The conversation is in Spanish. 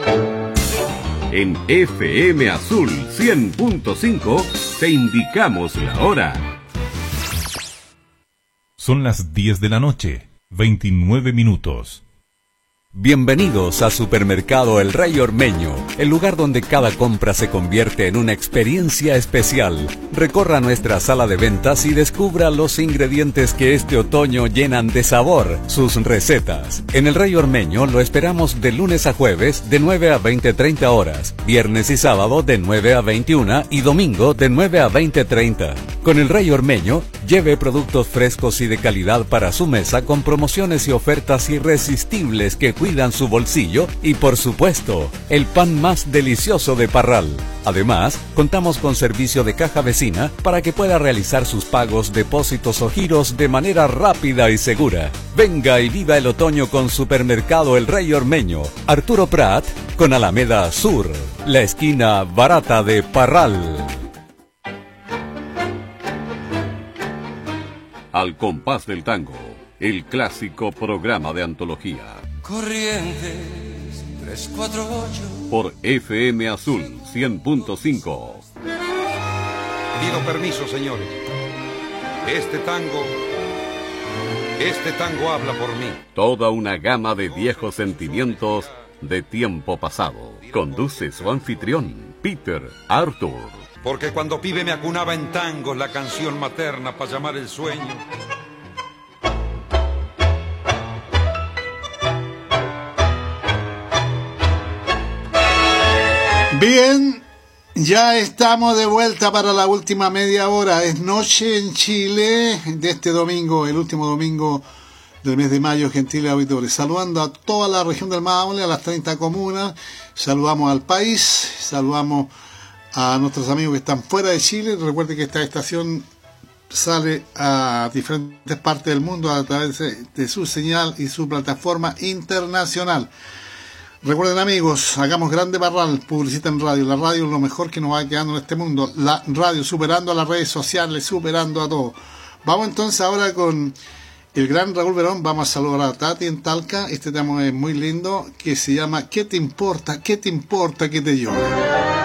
En FM Azul 100.5 te indicamos la hora. Son las 10 de la noche, 29 minutos. Bienvenidos a Supermercado El Rey Ormeño, el lugar donde cada compra se convierte en una experiencia especial. Recorra nuestra sala de ventas y descubra los ingredientes que este otoño llenan de sabor sus recetas. En El Rey Ormeño lo esperamos de lunes a jueves de 9 a 20:30 horas, viernes y sábado de 9 a 21 y domingo de 9 a 20:30. Con El Rey Ormeño, lleve productos frescos y de calidad para su mesa con promociones y ofertas irresistibles que cuidan su bolsillo y, por supuesto, el pan más delicioso de Parral. Además, contamos con servicio de caja vecina para que pueda realizar sus pagos, depósitos o giros de manera rápida y segura. Venga y viva el otoño con Supermercado El Rey Ormeño, Arturo Prat, con Alameda Sur, la esquina barata de Parral. Al compás del tango, el clásico programa de antología. Corrientes 348 Por FM Azul 100.5. Pido permiso, señores. Este tango habla por mí. Toda una gama de viejos sentimientos de tiempo pasado. Conduce su anfitrión, Peter Arthur. Porque cuando pibe me acunaba en tangos la canción materna para llamar el sueño. Bien, ya estamos de vuelta para la última media hora. Es noche en Chile de este domingo, el último domingo del mes de mayo, gentiles auditores. Saludando a toda la región del Maule, a las 30 comunas. Saludamos al país, saludamos a nuestros amigos que están fuera de Chile. Recuerden que esta estación sale a diferentes partes del mundo a través de su señal y su plataforma internacional. Recuerden, amigos, hagamos grande Parral, publiciten radio. La radio es lo mejor que nos va quedando en este mundo. La radio, superando a las redes sociales, superando a todo. Vamos entonces ahora con el gran Raúl Verón. Vamos a saludar a Tati en Talca. Este tema es muy lindo, que se llama ¿Qué te importa? ¿Qué te importa que te llore?